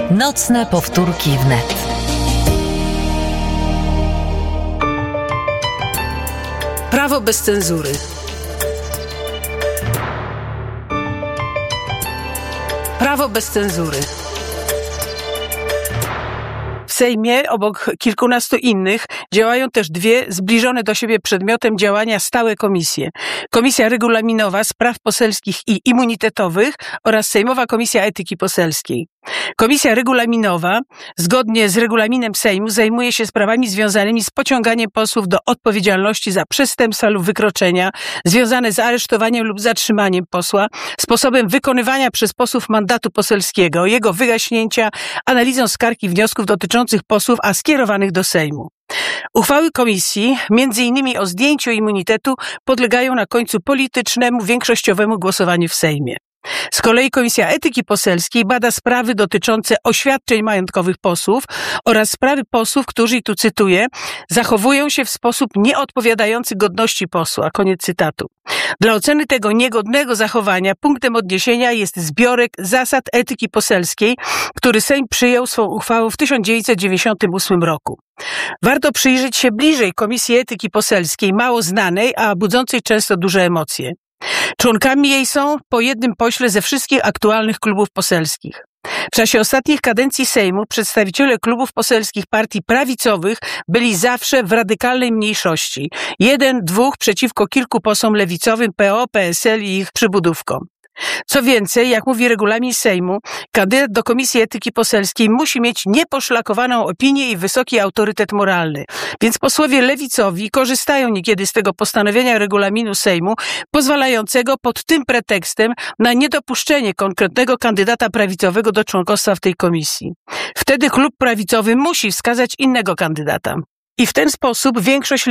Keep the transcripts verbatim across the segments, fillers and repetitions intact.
Nocne powtórki wnet. Prawo bez cenzury. Prawo bez cenzury. W Sejmie, obok kilkunastu innych, działają też dwie zbliżone do siebie przedmiotem działania stałe komisje. Komisja Regulaminowa Spraw Poselskich i Immunitetowych oraz Sejmowa Komisja Etyki Poselskiej. Komisja Regulaminowa, zgodnie z regulaminem Sejmu, zajmuje się sprawami związanymi z pociąganiem posłów do odpowiedzialności za przestępstwa lub wykroczenia, związane z aresztowaniem lub zatrzymaniem posła, sposobem wykonywania przez posłów mandatu poselskiego, jego wygaśnięcia, analizą skarg i wniosków dotyczących posłów, a skierowanych do Sejmu. Uchwały komisji, między innymi o zdjęciu immunitetu, podlegają na końcu politycznemu, większościowemu głosowaniu w Sejmie. Z kolei Komisja Etyki Poselskiej bada sprawy dotyczące oświadczeń majątkowych posłów oraz sprawy posłów, którzy, i tu cytuję, zachowują się w sposób nieodpowiadający godności posła. Koniec cytatu. Dla oceny tego niegodnego zachowania punktem odniesienia jest zbiorek zasad etyki poselskiej, który Sejm przyjął swą uchwałą w tysiąc dziewięćset dziewięćdziesiątym ósmym roku. Warto przyjrzeć się bliżej Komisji Etyki Poselskiej, mało znanej, a budzącej często duże emocje. Członkami jej są po jednym pośle ze wszystkich aktualnych klubów poselskich. W czasie ostatnich kadencji Sejmu przedstawiciele klubów poselskich partii prawicowych byli zawsze w radykalnej mniejszości. Jeden, dwóch przeciwko kilku posłom lewicowym, P O, P S L i ich przybudówkom. Co więcej, jak mówi regulamin Sejmu, kandydat do Komisji Etyki Poselskiej musi mieć nieposzlakowaną opinię i wysoki autorytet moralny. Więc posłowie lewicowi korzystają niekiedy z tego postanowienia regulaminu Sejmu, pozwalającego pod tym pretekstem na niedopuszczenie konkretnego kandydata prawicowego do członkostwa w tej komisji. Wtedy klub prawicowy musi wskazać innego kandydata. I w ten sposób większość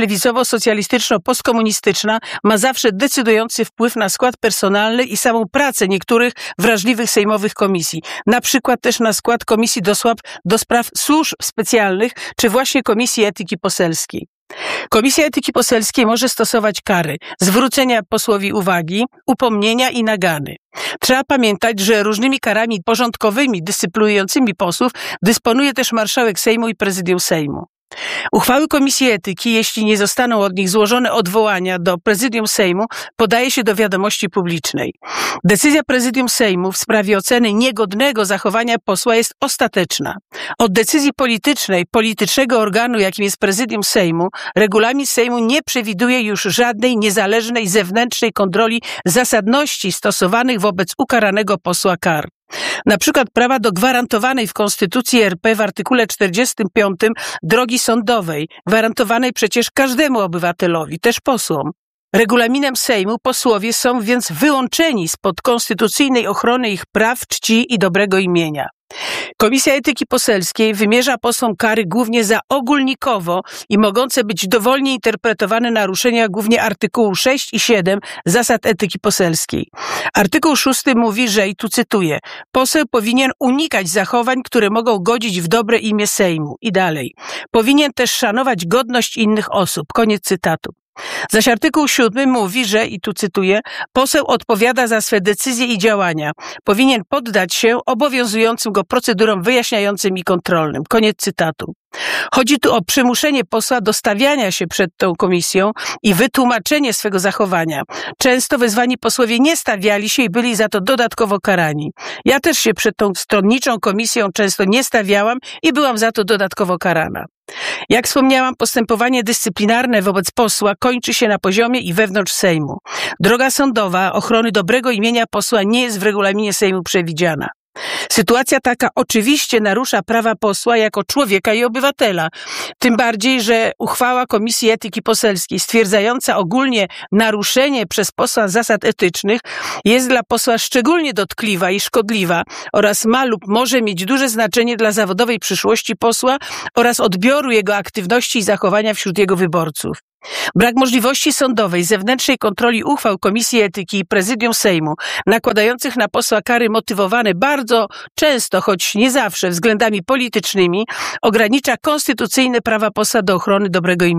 lewicowo-socjalistyczno-postkomunistyczna ma zawsze decydujący wpływ na skład personalny i samą pracę niektórych wrażliwych sejmowych komisji. Na przykład też na skład Komisji do, słab, do Spraw Służb Specjalnych, czy właśnie Komisji Etyki Poselskiej. Komisja Etyki Poselskiej może stosować kary zwrócenia posłowi uwagi, upomnienia i nagany. Trzeba pamiętać, że różnymi karami porządkowymi, dyscyplinującymi posłów dysponuje też marszałek Sejmu i prezydium Sejmu. Uchwały Komisji Etyki, jeśli nie zostaną od nich złożone odwołania do prezydium Sejmu, podaje się do wiadomości publicznej. Decyzja prezydium Sejmu w sprawie oceny niegodnego zachowania posła jest ostateczna. Od decyzji politycznej, politycznego organu, jakim jest prezydium Sejmu, regulamin Sejmu nie przewiduje już żadnej niezależnej zewnętrznej kontroli zasadności stosowanych wobec ukaranego posła kar. Na przykład prawa do gwarantowanej w Konstytucji R P w artykule czterdziestym piątym drogi sądowej, gwarantowanej przecież każdemu obywatelowi, też posłom. Regulaminem Sejmu posłowie są więc wyłączeni spod konstytucyjnej ochrony ich praw, czci i dobrego imienia. Komisja Etyki Poselskiej wymierza posłom kary głównie za ogólnikowo i mogące być dowolnie interpretowane naruszenia głównie artykułu sześć i siedem zasad etyki poselskiej. Artykuł szósty mówi, że, i tu cytuję, poseł powinien unikać zachowań, które mogą godzić w dobre imię Sejmu. I dalej. Powinien też szanować godność innych osób. Koniec cytatu. Zaś artykuł siódmy mówi, że, i tu cytuję, poseł odpowiada za swe decyzje i działania. Powinien poddać się obowiązującym go procedurom wyjaśniającym i kontrolnym. Koniec cytatu. Chodzi tu o przymuszenie posła do stawiania się przed tą komisją i wytłumaczenie swego zachowania. Często wezwani posłowie nie stawiali się i byli za to dodatkowo karani. Ja też się przed tą stronniczą komisją często nie stawiałam i byłam za to dodatkowo karana. Jak wspomniałam, postępowanie dyscyplinarne wobec posła kończy się na poziomie i wewnątrz Sejmu. Droga sądowa ochrony dobrego imienia posła nie jest w regulaminie Sejmu przewidziana. Sytuacja taka oczywiście narusza prawa posła jako człowieka i obywatela. Tym bardziej, że uchwała Komisji Etyki Poselskiej stwierdzająca ogólnie naruszenie przez posła zasad etycznych jest dla posła szczególnie dotkliwa i szkodliwa oraz ma lub może mieć duże znaczenie dla zawodowej przyszłości posła oraz odbioru jego aktywności i zachowania wśród jego wyborców. Brak możliwości sądowej, zewnętrznej kontroli uchwał Komisji Etyki i Prezydium Sejmu, nakładających na posła kary motywowane bardzo często, choć nie zawsze, względami politycznymi, ogranicza konstytucyjne prawa posła do ochrony dobrego imienia.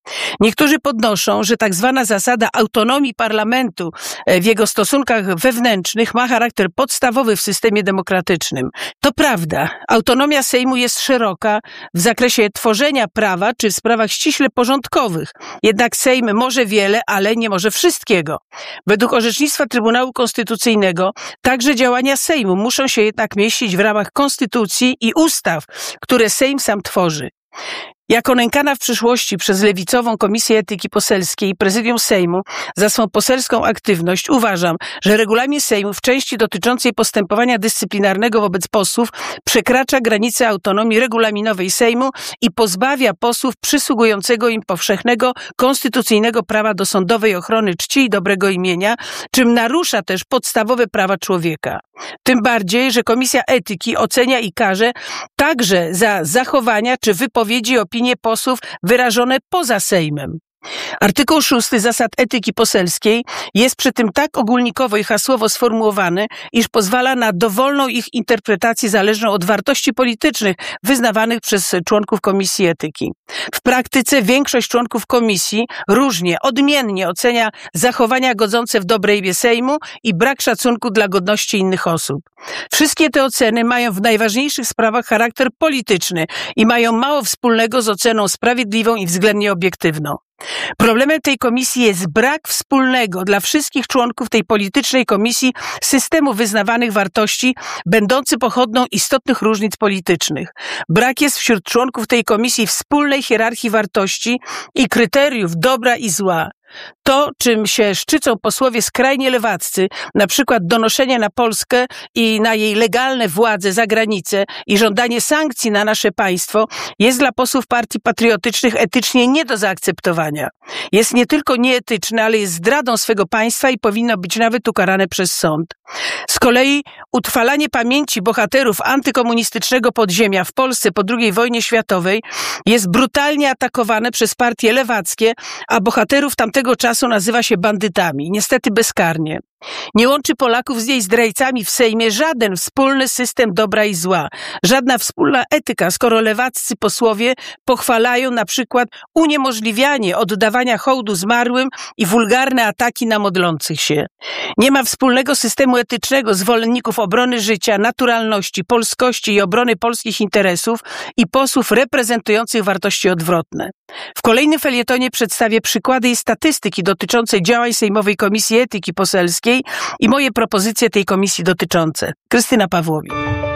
Niektórzy podnoszą, że tak zwana zasada autonomii parlamentu w jego stosunkach wewnętrznych ma charakter podstawowy w systemie demokratycznym. To prawda, autonomia Sejmu jest szeroka w zakresie tworzenia prawa czy w sprawach ściśle porządkowych. Jednak Sejm może wiele, ale nie może wszystkiego. Według orzecznictwa Trybunału Konstytucyjnego także działania Sejmu muszą się jednak mieścić w ramach konstytucji i ustaw, które Sejm sam tworzy. Jako nękana w przyszłości przez lewicową Komisję Etyki Poselskiej i Prezydium Sejmu za swą poselską aktywność uważam, że regulamin Sejmu w części dotyczącej postępowania dyscyplinarnego wobec posłów przekracza granice autonomii regulaminowej Sejmu i pozbawia posłów przysługującego im powszechnego, konstytucyjnego prawa do sądowej ochrony czci i dobrego imienia, czym narusza też podstawowe prawa człowieka. Tym bardziej, że Komisja Etyki ocenia i karze także za zachowania czy wypowiedzi opinii posłów wyrażone poza Sejmem. Artykuł szósty zasad etyki poselskiej jest przy tym tak ogólnikowo i hasłowo sformułowany, iż pozwala na dowolną ich interpretację zależną od wartości politycznych wyznawanych przez członków Komisji Etyki. W praktyce większość członków komisji różnie, odmiennie ocenia zachowania godzące w dobre imię Sejmu i brak szacunku dla godności innych osób. Wszystkie te oceny mają w najważniejszych sprawach charakter polityczny i mają mało wspólnego z oceną sprawiedliwą i względnie obiektywną. Problemem tej komisji jest brak wspólnego dla wszystkich członków tej politycznej komisji systemu wyznawanych wartości, będący pochodną istotnych różnic politycznych. Brak jest wśród członków tej komisji wspólnej hierarchii wartości i kryteriów dobra i zła. To, czym się szczycą posłowie skrajnie lewaccy, na przykład donoszenie na Polskę i na jej legalne władze za granicę i żądanie sankcji na nasze państwo, jest dla posłów partii patriotycznych etycznie nie do zaakceptowania. Jest nie tylko nieetyczne, ale jest zdradą swego państwa i powinno być nawet ukarane przez sąd. Z kolei utrwalanie pamięci bohaterów antykomunistycznego podziemia w Polsce po drugiej wojnie światowej jest brutalnie atakowane przez partie lewackie, a bohaterów tamtego czasu nazywa się bandytami, niestety bezkarnie. Nie łączy Polaków z jej zdrajcami w Sejmie żaden wspólny system dobra i zła, żadna wspólna etyka, skoro lewaccy posłowie pochwalają na przykład uniemożliwianie oddawania hołdu zmarłym i wulgarne ataki na modlących się. Nie ma wspólnego systemu etycznego zwolenników obrony życia, naturalności, polskości i obrony polskich interesów i posłów reprezentujących wartości odwrotne. W kolejnym felietonie przedstawię przykłady i statystyki dotyczące działań Sejmowej Komisji Etyki Poselskiej i moje propozycje tej komisji dotyczące. Krystyna Pawłowicz.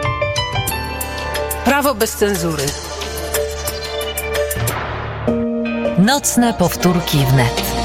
Prawo bez cenzury. Nocne powtórki wnet.